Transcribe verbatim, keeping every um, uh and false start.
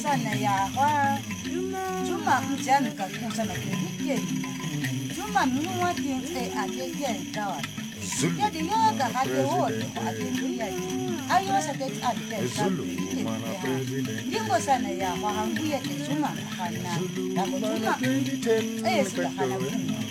sana ya kwa Juma mjana kakusa na kike Juma mnuwa tiente adeke dawa ya de yoga hade wote kwa atendia ayo sa tet adeke Dingo sana ya kwa hanguye ke Juma kana na Juma eh sila kana